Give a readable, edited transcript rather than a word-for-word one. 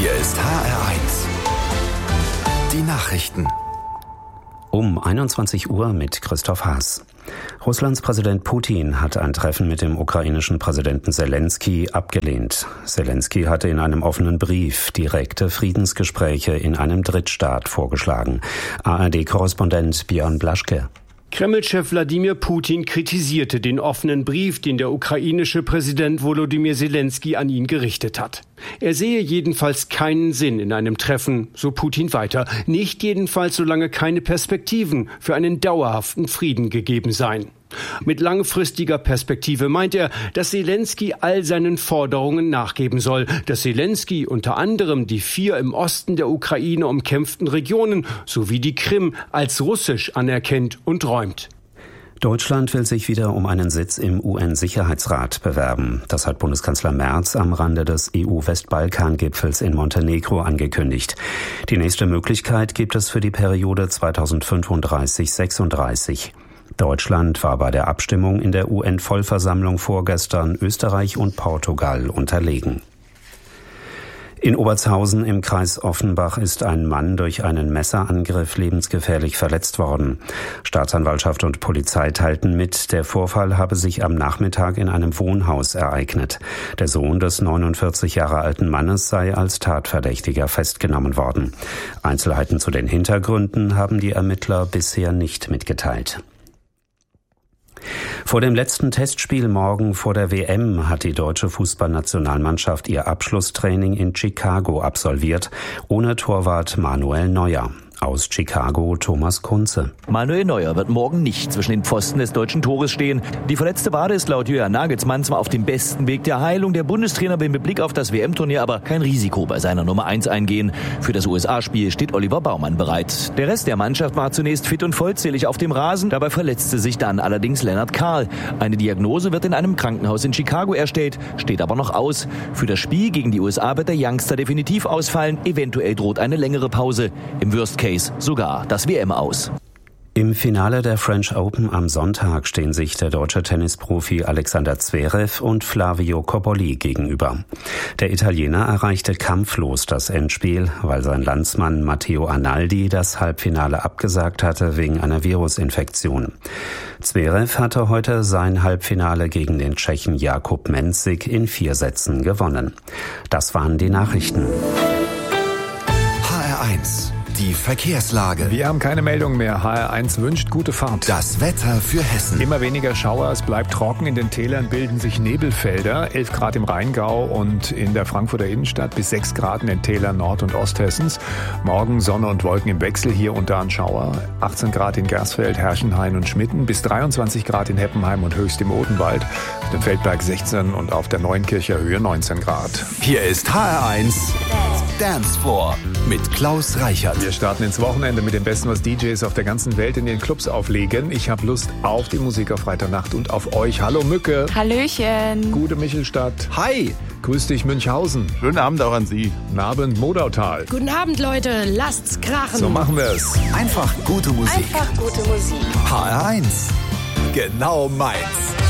Hier ist HR1. Die Nachrichten. Um 21 Uhr mit Christoph Haas. Russlands Präsident Putin hat ein Treffen mit dem ukrainischen Präsidenten Selenskyj abgelehnt. Selenskyj hatte in einem offenen Brief direkte Friedensgespräche in einem Drittstaat vorgeschlagen. ARD-Korrespondent Björn Blaschke. Kreml-Chef Wladimir Putin kritisierte den offenen Brief, den der ukrainische Präsident Volodymyr Selenskyj an ihn gerichtet hat. Er sehe jedenfalls keinen Sinn in einem Treffen, so Putin weiter. Nicht jedenfalls, solange keine Perspektiven für einen dauerhaften Frieden gegeben seien. Mit langfristiger Perspektive meint er, dass Selenskyj all seinen Forderungen nachgeben soll, dass Selenskyj unter anderem die 4 im Osten der Ukraine umkämpften Regionen sowie die Krim als russisch anerkennt und räumt. Deutschland will sich wieder um einen Sitz im UN-Sicherheitsrat bewerben. Das hat Bundeskanzler Merz am Rande des EU-Westbalkan-Gipfels in Montenegro angekündigt. Die nächste Möglichkeit gibt es für die Periode 2035-36. Deutschland war bei der Abstimmung in der UN-Vollversammlung vorgestern Österreich und Portugal unterlegen. In Obertshausen im Kreis Offenbach ist ein Mann durch einen Messerangriff lebensgefährlich verletzt worden. Staatsanwaltschaft und Polizei teilten mit, der Vorfall habe sich am Nachmittag in einem Wohnhaus ereignet. Der Sohn des 49 Jahre alten Mannes sei als Tatverdächtiger festgenommen worden. Einzelheiten zu den Hintergründen haben die Ermittler bisher nicht mitgeteilt. Vor dem letzten Testspiel morgen vor der WM hat die deutsche Fußballnationalmannschaft ihr Abschlusstraining in Chicago absolviert, ohne Torwart Manuel Neuer. Aus Chicago Thomas Kunze. Manuel Neuer wird morgen nicht zwischen den Pfosten des deutschen Tores stehen. Die verletzte Wade ist laut Julian Nagelsmann zwar auf dem besten Weg der Heilung. Der Bundestrainer will mit Blick auf das WM-Turnier aber kein Risiko bei seiner Nummer 1 eingehen. Für das USA-Spiel steht Oliver Baumann bereit. Der Rest der Mannschaft war zunächst fit und vollzählig auf dem Rasen. Dabei verletzte sich dann allerdings Lennart Kahl. Eine Diagnose wird in einem Krankenhaus in Chicago erstellt, steht aber noch aus. Für das Spiel gegen die USA wird der Youngster definitiv ausfallen. Eventuell droht eine längere Pause. Im Worst Case sogar das WM aus. Im Finale der French Open am Sonntag stehen sich der deutsche Tennisprofi Alexander Zverev und Flavio Cobolli gegenüber. Der Italiener erreichte kampflos das Endspiel, weil sein Landsmann Matteo Arnaldi das Halbfinale abgesagt hatte wegen einer Virusinfektion. Zverev hatte heute sein Halbfinale gegen den Tschechen Jakub Mensik in 4 Sätzen gewonnen. Das waren die Nachrichten. HR1. Die Verkehrslage. Wir haben keine Meldung mehr. HR1 wünscht gute Fahrt. Das Wetter für Hessen. Immer weniger Schauer, es bleibt trocken. In den Tälern bilden sich Nebelfelder. 11 Grad im Rheingau und in der Frankfurter Innenstadt bis 6 Grad in den Tälern Nord- und Osthessens. Morgen Sonne und Wolken im Wechsel, hier und da ein Schauer. 18 Grad in Gersfeld, Herrschenhain und Schmitten. Bis 23 Grad in Heppenheim und Höchst im Odenwald. Auf dem Feldberg 16 und auf der Neunkircher Höhe 19 Grad. Hier ist HR1 Dance Floor mit Klaus Reichert. Wir starten ins Wochenende mit dem Besten, was DJs auf der ganzen Welt in den Clubs auflegen. Ich habe Lust auf die Musik auf Freitagnacht und auf euch. Hallo Mücke. Hallöchen. Gute Michelstadt. Hi. Grüß dich Münchhausen. Schönen Abend auch an Sie. Guten Abend Modautal. Guten Abend, Leute. Lasst's krachen. So machen wir es. Einfach gute Musik. Einfach gute Musik. HR1. Genau meins.